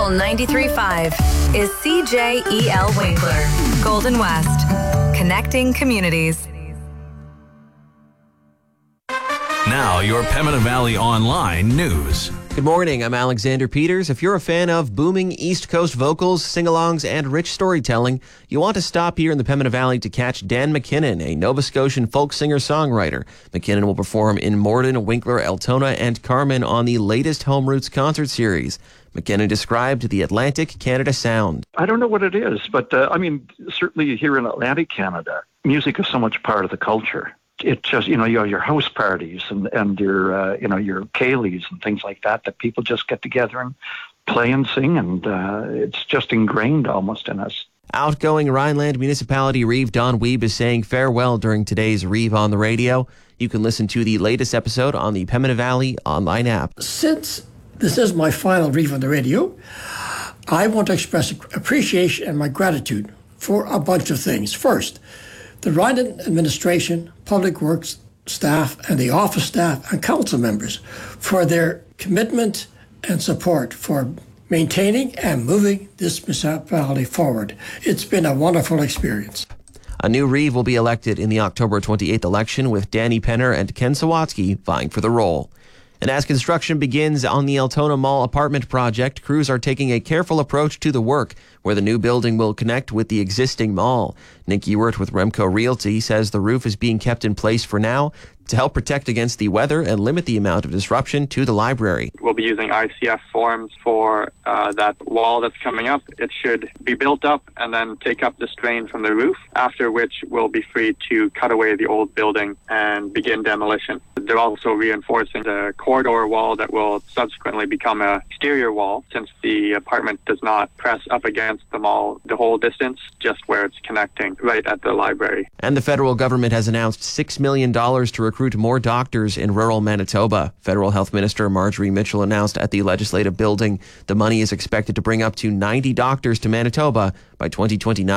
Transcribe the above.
Soul 93.5 is CJEL Winkler, Golden West, connecting communities. Now, your Pembina Valley Online news. Good morning, I'm Alexander Peters. If you're a fan of booming East Coast vocals, sing-alongs, and rich storytelling, you want to stop here in the Pembina Valley to catch Dan McKinnon, a Nova Scotian folk singer-songwriter. McKinnon will perform in Morden, Winkler, Altona, and Carman on the latest Home Roots concert series. McKinnon described the Atlantic Canada sound. I don't know what it is, but certainly here in Atlantic Canada, music is so much part of the culture. It just, you have your house parties and your, your Kayleys and things like that people just get together and play and sing, and it's just ingrained almost in us. Outgoing Rhineland Municipality Reeve Don Weeb is saying farewell during today's Reeve on the Radio. You can listen to the latest episode on the Pembina Valley online app. Since this is my final Reeve on the Radio, I want to express appreciation and my gratitude for a bunch of things. First, the Rhineland administration, public works staff, and the office staff and council members for their commitment and support for maintaining and moving this municipality forward. It's been a wonderful experience. A new Reeve will be elected in the October 28th election, with Danny Penner and Ken Sawatsky vying for the role. And as construction begins on the Altona Mall apartment project, crews are taking a careful approach to the work, where the new building will connect with the existing mall. Nick Ewert with Remco Realty says the roof is being kept in place for now to help protect against the weather and limit the amount of disruption to the library. We'll be using ICF forms for that wall that's coming up. It should be built up and then take up the strain from the roof, after which we'll be free to cut away the old building and begin demolition. They're also reinforcing the corridor wall that will subsequently become an exterior wall, since the apartment does not press up against the mall the whole distance, just where it's connecting right at the library. And the federal government has announced $6 million to recruit more doctors in rural Manitoba. Federal Health Minister Marjorie Mitchell announced at the Legislative Building the money is expected to bring up to 90 doctors to Manitoba by 2029.